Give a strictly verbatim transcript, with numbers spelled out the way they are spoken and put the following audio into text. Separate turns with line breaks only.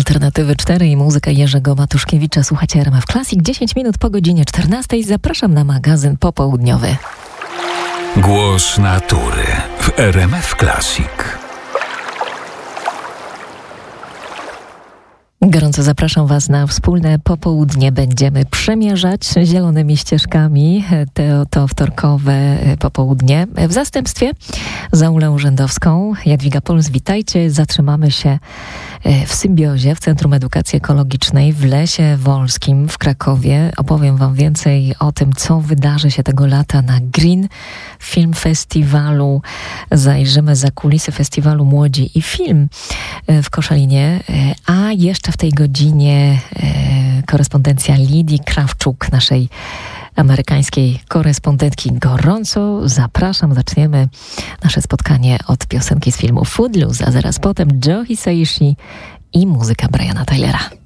Alternatywy cztery i muzyka Jerzego Matuszkiewicza. Słuchacie R M F Classic. dziesięć minut po godzinie czternastej. Zapraszam na magazyn popołudniowy.
Głos natury w R M F Classic.
Gorąco zapraszam Was na wspólne popołudnie. Będziemy przemierzać zielonymi ścieżkami to, to wtorkowe popołudnie. W zastępstwie za Ulę Urzędowską, Jadwiga Puls, witajcie. Zatrzymamy się w Symbiozie, w Centrum Edukacji Ekologicznej w Lesie Wolskim w Krakowie. Opowiem Wam więcej o tym, co wydarzy się tego lata na Green Film Festiwalu. Zajrzymy za kulisy festiwalu Młodzi i Film w Koszalinie, a jeszcze w tej godzinie korespondencja Lidii Krawczuk, naszej amerykańskiej korespondentki. Gorąco zapraszam. Zaczniemy nasze spotkanie od piosenki z filmu Footloose, a zaraz potem Joe Hisaishi i muzyka Briana Tylera.